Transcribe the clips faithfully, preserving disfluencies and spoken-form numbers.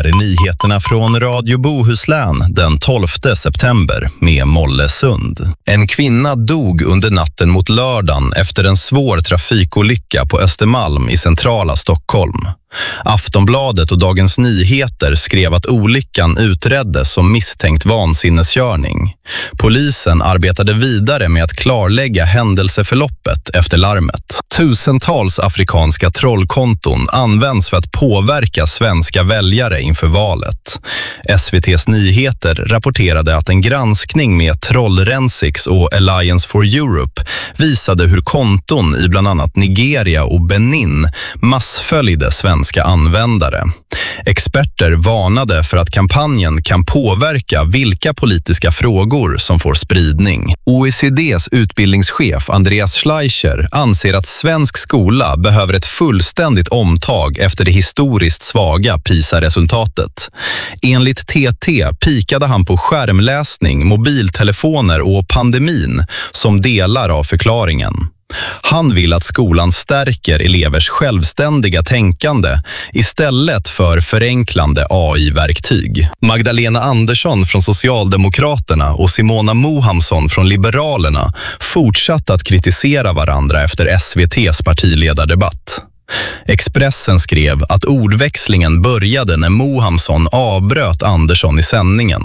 här är nyheterna från Radio Bohuslän den tolfte september med Mollesund. En kvinna dog under natten mot lördagen efter en svår trafikolycka på Östermalm i centrala Stockholm. Aftonbladet och Dagens Nyheter skrev att olyckan utreddes som misstänkt vansinneskörning. Polisen arbetade vidare med att klarlägga händelseförloppet efter larmet. Tusentals afrikanska trollkonton används för att påverka svenska väljare inför valet. S V T:s Nyheter rapporterade att en granskning med Trollrensix och Alliance for Europe visade hur konton i bland annat Nigeria och Benin massföljde svenska användare. Experter varnade för att kampanjen kan påverka vilka politiska frågor som får spridning. O E C D:s utbildningschef Andreas Schleicher anser att svensk skola behöver ett fullständigt omtag efter det historiskt svaga PISA-resultatet. Enligt T T pikade han på skärmläsning, mobiltelefoner och pandemin som delar av förklaringen. Han vill att skolan stärker elevers självständiga tänkande istället för förenklande A I-verktyg. Magdalena Andersson från Socialdemokraterna och Simona Mohamsson från Liberalerna fortsatte att kritisera varandra efter S V T:s partiledardebatt. Expressen skrev att ordväxlingen började när Mohamsson avbröt Andersson i sändningen.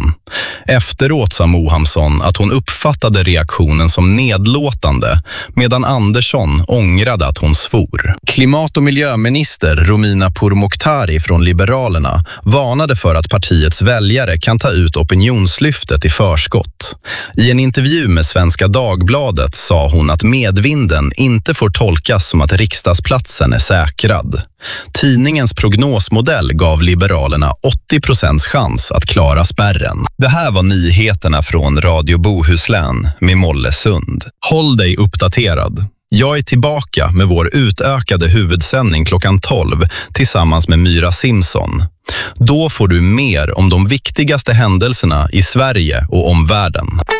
Efteråt sa Mohamsson att hon uppfattade reaktionen som nedlåtande medan Andersson ångrade att hon svor. Klimat- och miljöminister Romina Pourmokhtari från Liberalerna varnade för att partiets väljare kan ta ut opinionslyftet i förskott. I en intervju med Svenska Dagbladet sa hon att medvinden inte får tolkas som att riksdagsplatsen är säkrad. Tidningens prognosmodell gav Liberalerna åttio procent chans att klara spärren. Det här var nyheterna från Radio Bohuslän med Mollesund. Håll dig uppdaterad. Jag är tillbaka med vår utökade huvudsändning klockan tolv tillsammans med Myra Simpson. Då får du mer om de viktigaste händelserna i Sverige och omvärlden.